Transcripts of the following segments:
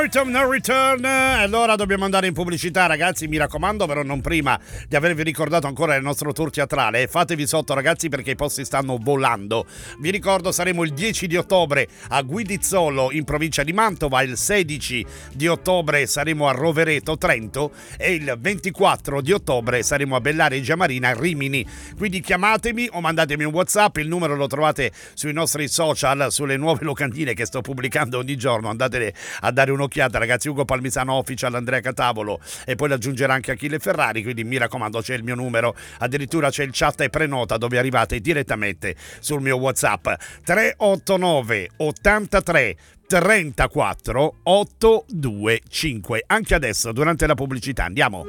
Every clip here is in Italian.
No return. Allora dobbiamo andare in pubblicità, ragazzi, mi raccomando, però non prima di avervi ricordato ancora il nostro tour teatrale. Fatevi sotto, ragazzi, perché i posti stanno volando. Vi ricordo, saremo il 10 di ottobre a Guidizzolo in provincia di Mantova, il 16 di ottobre saremo a Rovereto, Trento, e il 24 di ottobre saremo a Bellaregia Marina, Rimini. Quindi chiamatemi o mandatemi un WhatsApp, il numero lo trovate sui nostri social, sulle nuove locandine che sto pubblicando ogni giorno. Andate a dare un'occhiata, ragazzi. Ugo Palmisano Official, Andrea Catavolo, e poi l'aggiungerà anche Achille Ferrari. Quindi mi raccomando, c'è il mio numero, addirittura c'è il chat e prenota dove arrivate direttamente sul mio WhatsApp 389 83 34 825. Anche adesso durante la pubblicità andiamo.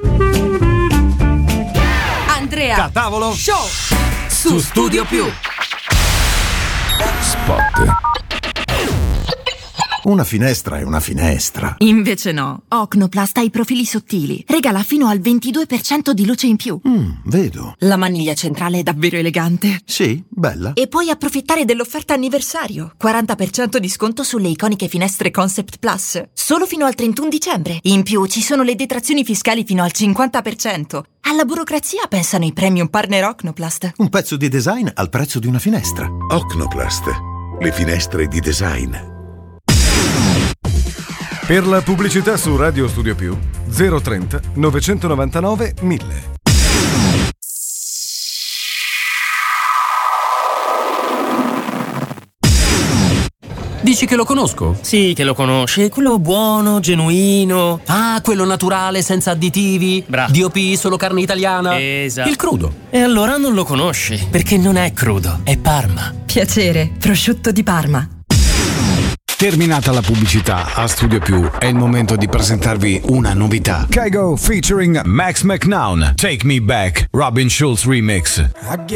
Andrea Catavolo Show su Studio Più. Spot. Una finestra è una finestra. Invece no. Ocnoplast ha i profili sottili. Regala fino al 22% di luce in più. Vedo. La maniglia centrale è davvero elegante. Sì, bella. E puoi approfittare dell'offerta anniversario. 40% di sconto sulle iconiche finestre Concept Plus. Solo fino al 31 dicembre. In più ci sono le detrazioni fiscali fino al 50%. Alla burocrazia pensano i premium partner Ocnoplast. Un pezzo di design al prezzo di una finestra. Ocnoplast. Le finestre di design. Per la pubblicità su Radio Studio Più 030 999 1000. Dici che lo conosco? Sì, che lo conosci. Quello buono, genuino. Ah, quello naturale, senza additivi. Bravo. DOP, solo carne italiana. Esatto. Il crudo. E allora non lo conosci, perché non è crudo, è Parma. Piacere, prosciutto di Parma. Terminata la pubblicità, a Studio Più è il momento di presentarvi una novità. Kygo featuring Max McNown, Take Me Back, Robin Schulz remix.